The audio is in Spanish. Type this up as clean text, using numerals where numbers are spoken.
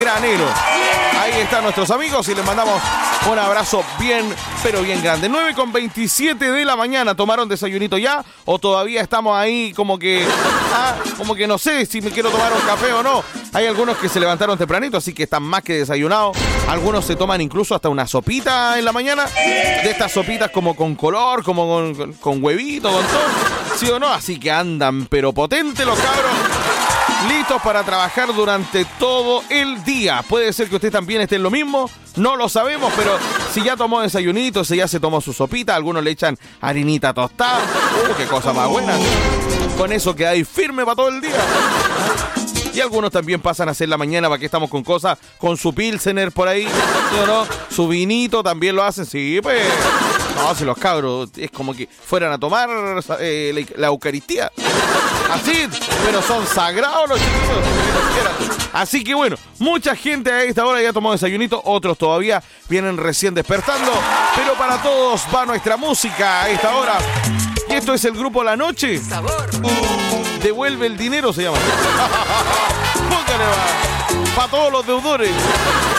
Granero. Ahí están nuestros amigos y les mandamos un abrazo bien, pero bien grande. 9:27 de la mañana. ¿Tomaron desayunito ya? ¿O todavía estamos ahí como que no sé si me quiero tomar un café o no? Hay algunos que se levantaron tempranito, así que están más que desayunados. Algunos se toman incluso hasta una sopita en la mañana. De estas sopitas como con color, como con huevito, con todo. ¿Sí o no? Así que andan, pero potentes los cabros. Listos para trabajar durante todo el día. Puede ser que usted también esté en lo mismo, no lo sabemos, pero si ya tomó desayunito, si ya se tomó su sopita, algunos le echan harinita tostada. ¡Qué cosa más buena! Con eso queda ahí firme para todo el día. Y algunos también pasan a hacer la mañana, para que estamos con cosas, con su pilsener por ahí, ¿sí o no? Su vinito también lo hacen, sí, pues. No, si los cabros es como que fueran a tomar la Eucaristía. Así, pero son sagrados los chiquillos. Así que bueno, mucha gente a esta hora ya tomó desayunito, otros todavía vienen recién despertando, pero para todos va nuestra música a esta hora. Y esto es el grupo La Noche. Sabor. Devuelve el dinero se llama. Póngale, para todos los deudores.